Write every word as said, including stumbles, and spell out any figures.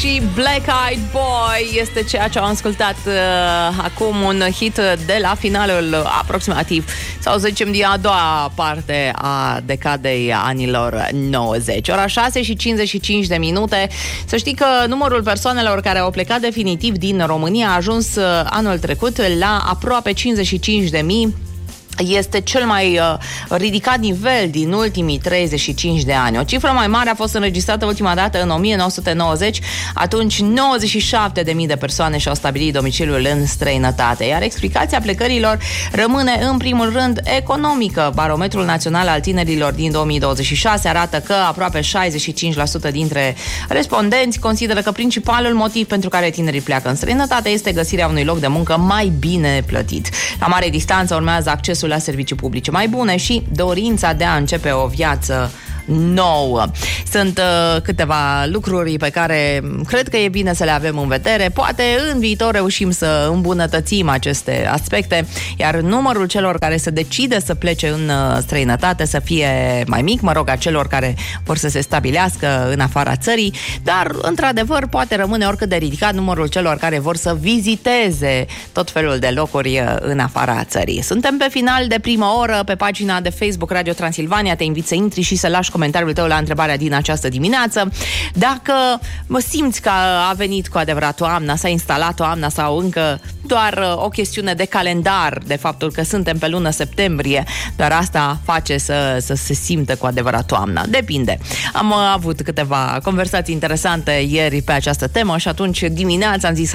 Și Black Eyed Boy este ceea ce am ascultat uh, acum, un hit de la finalul aproximativ, sau să zicem din a doua parte a decadei anilor nouăzeci. Ora șase și cincizeci și cinci de minute. Să știi că numărul persoanelor care au plecat definitiv din România a ajuns uh, anul trecut la aproape cincizeci și cinci de mii. Este cel mai uh, ridicat nivel din ultimii treizeci și cinci de ani. O cifră mai mare a fost înregistrată ultima dată în o mie nouă sute nouăzeci. Atunci nouăzeci și șapte de mii de persoane și-au stabilit domiciliul în străinătate. Iar explicația plecărilor rămâne în primul rând economică. Barometrul național al tinerilor din două mii douăzeci și șase arată că aproape șaizeci și cinci la sută dintre respondenți consideră că principalul motiv pentru care tinerii pleacă în străinătate este găsirea unui loc de muncă mai bine plătit. La mare distanță urmează accesul la servicii publice mai bune și dorința de a începe o viață nouă. Sunt uh, câteva lucruri pe care cred că e bine să le avem în vedere. Poate în viitor reușim să îmbunătățim aceste aspecte, iar numărul celor care se decide să plece în uh, străinătate să fie mai mic, mă rog, a celor care vor să se stabilească în afara țării, dar într-adevăr poate rămâne oricât de ridicat numărul celor care vor să viziteze tot felul de locuri uh, în afara țării. Suntem pe final de primă oră pe pagina de Facebook Radio Transilvania. Te invit să intri și să lași comentariul tău la întrebarea din această dimineață. Dacă mă simți că a venit cu adevărat toamna, s-a instalat toamna sau încă doar o chestiune de calendar, de faptul că suntem pe lună septembrie, doar asta face să, să se simtă cu adevărat toamna. Depinde. Am avut câteva conversații interesante ieri pe această temă și atunci dimineața am zis